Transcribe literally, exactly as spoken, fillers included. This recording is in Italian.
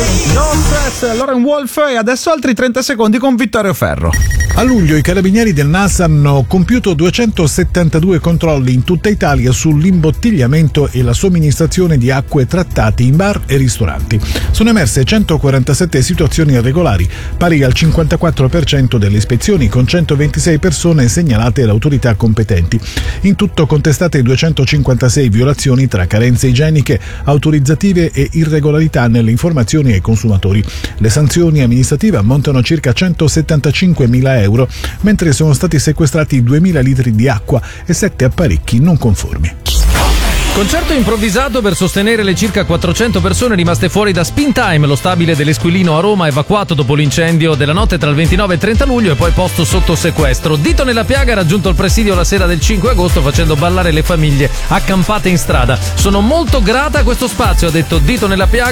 No stress, Lauren Wolf, e adesso altri trenta secondi con Vittorio Ferro. A luglio i carabinieri del N A S hanno compiuto duecentosettantadue controlli in tutta Italia sull'imbottigliamento e la somministrazione di acque trattate in bar e ristoranti. Sono emerse centoquarantasette situazioni irregolari, pari al cinquantaquattro per cento delle ispezioni, con centoventisei persone segnalate alle autorità competenti. In tutto contestate duecentocinquantasei violazioni tra carenze igieniche, autorizzative e irregolarità nelle informazioni ai consumatori. Le sanzioni amministrative ammontano a circa centosettantacinquemila euro, mentre sono stati sequestrati duemila litri di acqua e sette apparecchi non conformi. Concerto improvvisato per sostenere le circa quattrocento persone rimaste fuori da Spin Time, lo stabile dell'Esquilino a Roma, evacuato dopo l'incendio della notte tra il ventinove e il trenta luglio e poi posto sotto sequestro. Dito nella piaga ha raggiunto il presidio la sera del cinque agosto facendo ballare le famiglie accampate in strada. Sono molto grata a questo spazio, ha detto Dito nella piaga